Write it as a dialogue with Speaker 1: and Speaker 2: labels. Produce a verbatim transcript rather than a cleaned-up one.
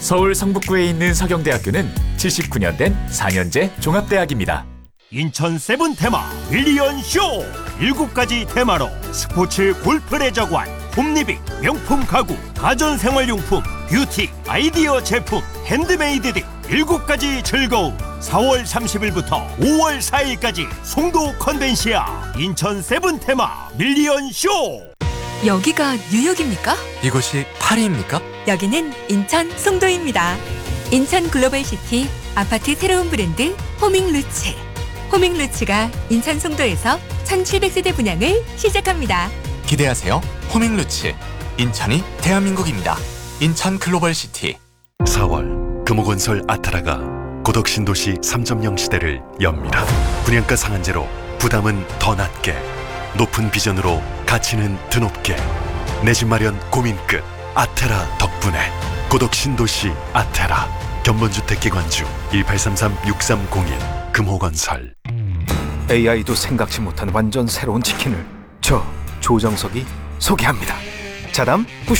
Speaker 1: 서울 성북구에 있는 서경대학교는 칠십구 년 된 사 년제 종합대학입니다.
Speaker 2: 인천 세븐 테마 밀리언 쇼! 일곱 가지 테마로 스포츠 골프 레저관, 홈리빙, 명품 가구, 가전생활용품, 뷰티, 아이디어 제품, 핸드메이드 등 일곱 가지 즐거움. 사월 삼십일부터 오월 사일까지 송도 컨벤시아 인천 세븐 테마 밀리언 쇼!
Speaker 3: 여기가 뉴욕입니까?
Speaker 4: 이곳이 파리입니까?
Speaker 3: 여기는 인천 송도입니다. 인천 글로벌시티 아파트 새로운 브랜드 호밍루츠. 호밍루츠가 인천 송도에서 천칠백 세대 분양을 시작합니다.
Speaker 4: 기대하세요. 호밍루츠. 인천이 대한민국입니다. 인천 글로벌시티.
Speaker 5: 사월 금호건설 아타라가 고덕신도시 삼 점 영 시대를 엽니다. 분양가 상한제로 부담은 더 낮게, 높은 비전으로 가치는 드높게, 내 집 마련 고민 끝 아테라 덕분에 고덕신도시 아테라. 견본주택기관주 일팔삼삼 육삼공일 금호건설.
Speaker 6: 에이아이도 생각지 못한 완전 새로운 치킨을 저 조정석이 소개합니다. 자담